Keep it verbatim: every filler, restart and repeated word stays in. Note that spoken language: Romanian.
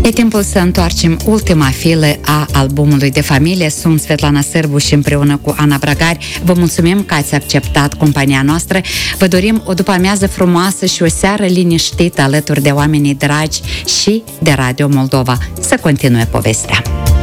E timpul să întoarcem ultima filă a albumului de familie. Sunt Svetlana Sârbu și împreună cu Ana Bragari vă mulțumim că ați acceptat compania noastră. Vă dorim o după-amiază frumoasă și o seară liniștită alături de oamenii dragi și de Radio Moldova. Să continue povestea!